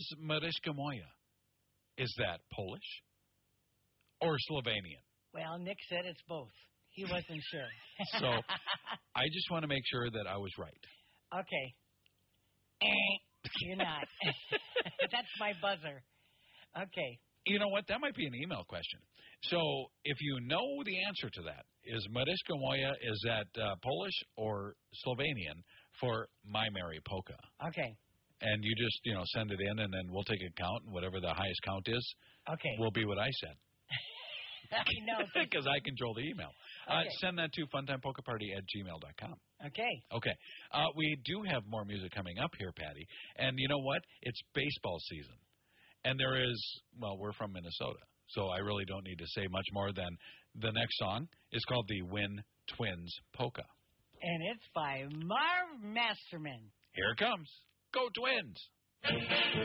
Mariska Moya, is that Polish or Slovenian? Well, Nick said it's both. He wasn't sure. So I just want to make sure that I was right. Okay. You're not. That's my buzzer. Okay. You know what? That might be an email question. So if you know the answer to that, is Mariska Moya, is that Polish or Slovenian for My Merry Polka? Okay. And you just, send it in, and then we'll take a count, and whatever the highest count is will be what I said. I know. Because I control the email. Okay. Send that to funtimepolkaparty@gmail.com. Okay. We do have more music coming up here, Patty. And you know what? It's baseball season. And there is, we're from Minnesota, so I really don't need to say much more than the next song is called the Win Twins Polka. And it's by Marv Masterman. Here it comes. Go Twins!